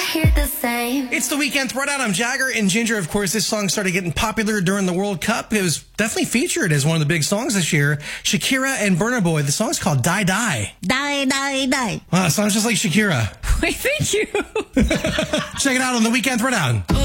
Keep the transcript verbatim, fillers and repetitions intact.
hear the same. It's the Weekend Throwdown. I'm Jagger and Ginger. Of course, this song started getting popular during the World Cup. It was definitely featured as one of the big songs this year. Shakira and Burna Boy. The song's called Die Die. Die, die, die. Wow, it sounds just like Shakira. Wait, thank you. Check it out on the Weekend Throwdown.